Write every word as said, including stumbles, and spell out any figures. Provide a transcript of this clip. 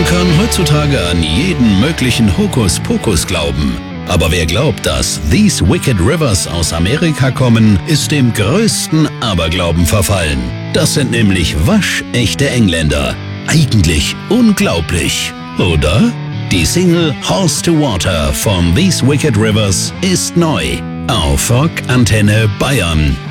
kann heutzutage an jeden möglichen Hokuspokus glauben. Aber wer glaubt, dass These Wicked Rivers aus Amerika kommen, ist dem größten Aberglauben verfallen. Das sind nämlich waschechte Engländer. Eigentlich unglaublich, oder? Die Single Horse to Water von These Wicked Rivers ist neu auf Rock Antenne Bayern.